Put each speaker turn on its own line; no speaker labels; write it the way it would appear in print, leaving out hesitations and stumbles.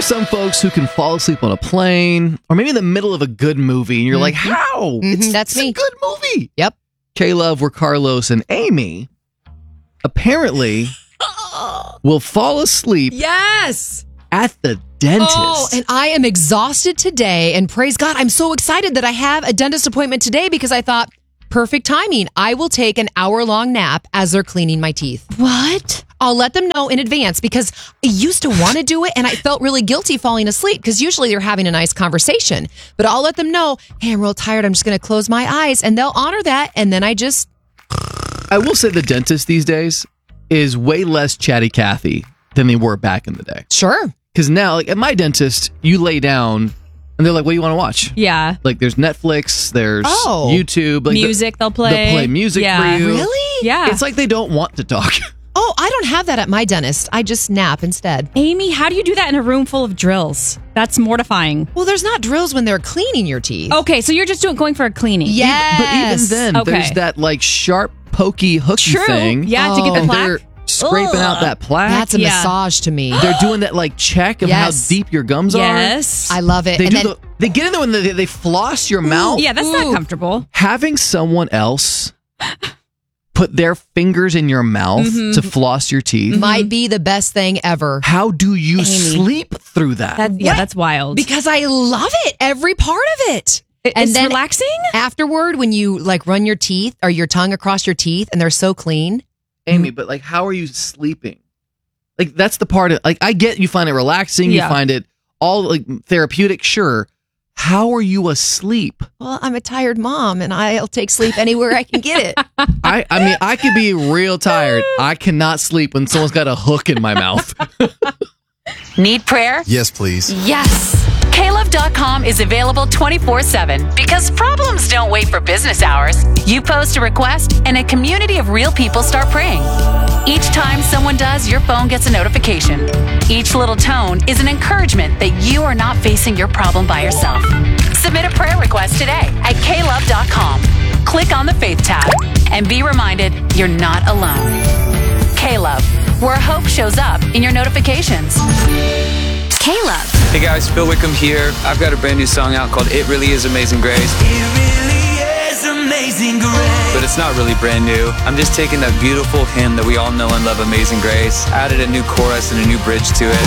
some folks who can fall asleep on a plane or maybe in the middle of a good movie and you're like, how?
That's me.
A good movie.
Yep.
K-Love, where Carlos and Amy apparently will fall asleep
Yes.
at the dentist.
Oh, and I am exhausted today. And praise God, I'm so excited that I have a dentist appointment today because I thought, perfect timing. I will take an hour-long nap as they're cleaning my teeth.
What?
I'll let them know in advance because I used to want to do it and I felt really guilty falling asleep because usually they're having a nice conversation. But I'll let them know, hey, I'm real tired. I'm just going to close my eyes and they'll honor that. And then
I will say the dentist these days is way less chatty Cathy than they were back in the day.
Sure.
Because now, like at my dentist, you lay down and they're like, what do you want to watch?
Yeah.
Like there's Netflix, there's YouTube. Like
music they'll play.
They'll play music for you.
Really?
Yeah.
It's like they don't want to talk.
Oh, I don't have that at my dentist. I just nap instead.
Amy, how do you do that in a room full of drills? That's mortifying.
Well, there's not drills when they're cleaning your teeth.
Okay, so you're just going for a cleaning.
Yes.
But even then,
Okay.
there's that like sharp, pokey, hooky
True.
thing.
Yeah, to get the
and
plaque.
they're scraping out that plaque.
That's a massage to me.
They're doing that like check of
Yes.
how deep your gums
Yes.
I love it.
are.
And then,
They get in there when they floss your mouth.
Yeah, that's not comfortable.
Having someone else put their fingers in your mouth to floss your teeth.
might be the best thing ever.
How do you sleep through that?
That's wild.
Because I love it. Every part of it.
It's relaxing?
Afterward, when you like run your teeth or your tongue across your teeth and they're so clean.
Amy, but like, how are you sleeping? Like, that's the part of, like, I get you find it relaxing, you find it all like therapeutic, sure. How are you asleep?
Well, I'm a tired mom and I'll take sleep anywhere I can get it.
I mean, I could be real tired. I cannot sleep when someone's got a hook in my mouth.
Need prayer?
Yes, please.
Yes. KLove.com is available 24/7 because problems don't wait for business hours. You post a request and a community of real people start praying. Each time someone does, your phone gets a notification. Each little tone is an encouragement that you are not facing your problem by yourself. Submit a prayer request today at KLove.com. Click on the Faith tab and be reminded you're not alone. KLove, where hope shows up in your notifications. KLove.
Hey guys, Phil Wickham here. I've got a brand new song out called It Really Is Amazing Grace.
It really is amazing grace.
But it's not really brand new. I'm just taking that beautiful hymn that we all know and love, Amazing Grace, added a new chorus and a new bridge to it.